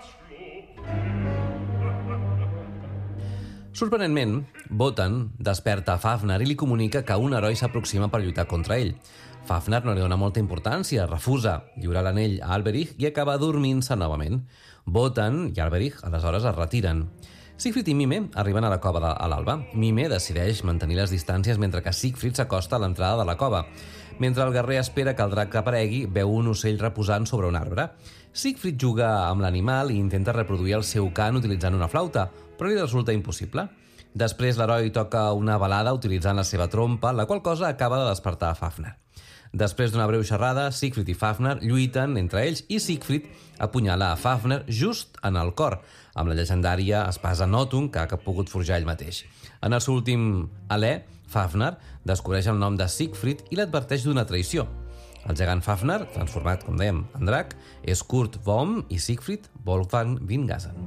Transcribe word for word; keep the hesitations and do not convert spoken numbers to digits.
Sorprenentment, Wotan desperta a Fafner i li comunica que un heroi s'aproxima per lluitar contra ell. Fafner no li dona molta importància, refusa lliurar l'anell a Alberich i acaba dormint-se novament. Wotan i Alberich, aleshores, es retiren. Siegfried i Mime arriben a la cova de, a l'alba. Mime decideix mantenir les distàncies mentre que Siegfried s'acosta a l'entrada de la cova. Mentre el guerrer espera que el drac aparegui, veu un ocell reposant sobre un arbre. Siegfried juga amb l'animal i intenta reproduir el seu cant utilitzant una flauta, però li resulta impossible. Després l'heroi toca una balada utilitzant la seva trompa, la qual cosa acaba de despertar a Fafner. Després d'una breu xerrada, Siegfried i Fafner lluiten entre ells i Siegfried apunyala a Fafner just en el cor, amb la llegendària espasa Nothung que ha pogut forjar ell mateix. En el seu últim alè, Fafner descobreix el nom de Siegfried i l'adverteix d'una traïció. El gegant Fafner, transformat, com dèiem, en drac, és Kurt Worm i Siegfried Wolfgang Windgassen.